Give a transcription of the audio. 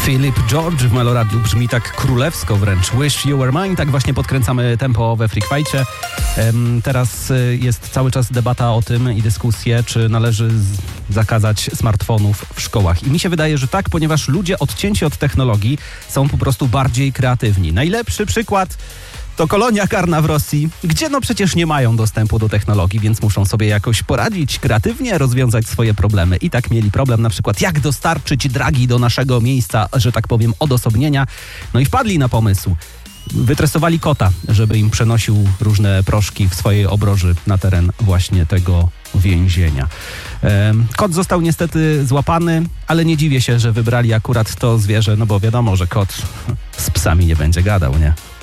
Philip George w Meloradiu brzmi tak królewsko wręcz. Wish You Were Mine, tak właśnie podkręcamy tempo we Freak Fight'cie. Teraz jest cały czas debata o tym i dyskusje, czy należy zakazać smartfonów w szkołach. I mi się wydaje, że tak, ponieważ ludzie odcięci od technologii są po prostu bardziej kreatywni. Najlepszy przykład to kolonia karna w Rosji, gdzie no przecież nie mają dostępu do technologii, więc muszą sobie jakoś poradzić kreatywnie, rozwiązać swoje problemy. I tak mieli problem na przykład, jak dostarczyć dragi do naszego miejsca, że tak powiem, odosobnienia. No i wpadli na pomysł. Wytresowali kota, żeby im przenosił różne proszki w swojej obroży na teren właśnie tego więzienia. Kot został niestety złapany, ale nie dziwię się, że wybrali akurat to zwierzę, no bo wiadomo, że kot z psami nie będzie gadał, nie?